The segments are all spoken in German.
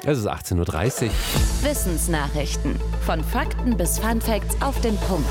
Es ist 18:30 Uhr. Wissensnachrichten. Von Fakten bis Funfacts auf den Punkt.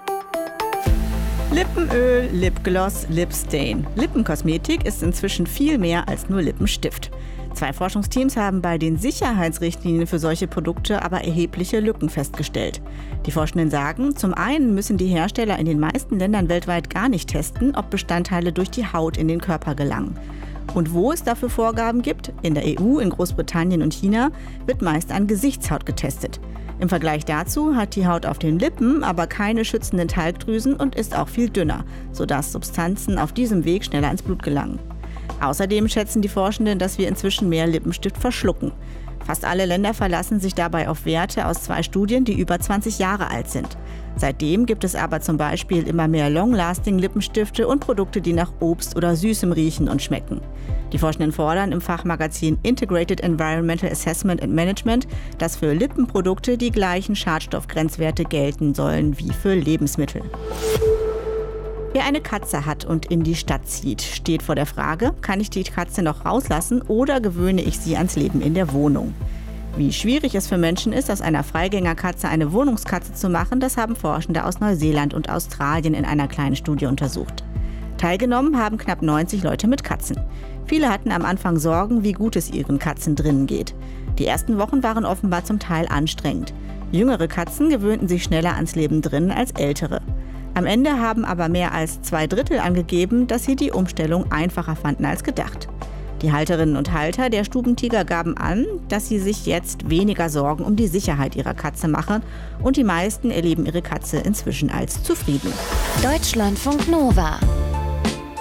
Lippenöl, Lipgloss, Lipstain. Lippenkosmetik ist inzwischen viel mehr als nur Lippenstift. 2 Forschungsteams haben bei den Sicherheitsrichtlinien für solche Produkte aber erhebliche Lücken festgestellt. Die Forschenden sagen, zum einen müssen die Hersteller in den meisten Ländern weltweit gar nicht testen, ob Bestandteile durch die Haut in den Körper gelangen. Und wo es dafür Vorgaben gibt, in der EU, in Großbritannien und China, wird meist an Gesichtshaut getestet. Im Vergleich dazu hat die Haut auf den Lippen aber keine schützenden Talgdrüsen und ist auch viel dünner, sodass Substanzen auf diesem Weg schneller ins Blut gelangen. Außerdem schätzen die Forschenden, dass wir inzwischen mehr Lippenstift verschlucken. Fast alle Länder verlassen sich dabei auf Werte aus 2 Studien, die über 20 Jahre alt sind. Seitdem gibt es aber zum Beispiel immer mehr Long-Lasting-Lippenstifte und Produkte, die nach Obst oder Süßem riechen und schmecken. Die Forschenden fordern im Fachmagazin Integrated Environmental Assessment and Management, dass für Lippenprodukte die gleichen Schadstoffgrenzwerte gelten sollen wie für Lebensmittel. Wer eine Katze hat und in die Stadt zieht, steht vor der Frage, kann ich die Katze noch rauslassen oder gewöhne ich sie ans Leben in der Wohnung? Wie schwierig es für Menschen ist, aus einer Freigängerkatze eine Wohnungskatze zu machen, das haben Forschende aus Neuseeland und Australien in einer kleinen Studie untersucht. Teilgenommen haben knapp 90 Leute mit Katzen. Viele hatten am Anfang Sorgen, wie gut es ihren Katzen drinnen geht. Die ersten Wochen waren offenbar zum Teil anstrengend. Jüngere Katzen gewöhnten sich schneller ans Leben drinnen als ältere. Am Ende haben aber mehr als 2/3 angegeben, dass sie die Umstellung einfacher fanden als gedacht. Die Halterinnen und Halter der Stubentiger gaben an, dass sie sich jetzt weniger Sorgen um die Sicherheit ihrer Katze machen und die meisten erleben ihre Katze inzwischen als zufrieden. Deutschlandfunk Nova